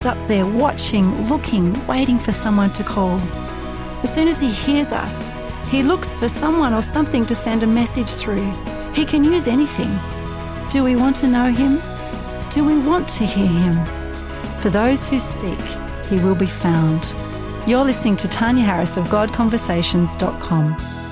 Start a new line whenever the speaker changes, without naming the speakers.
up there watching, looking, waiting for someone to call. As soon as he hears us, he looks for someone or something to send a message through. He can use anything. Do we want to know him? Do we want to hear him? For those who seek, he will be found. You're listening to Tanya Harris of GodConversations.com.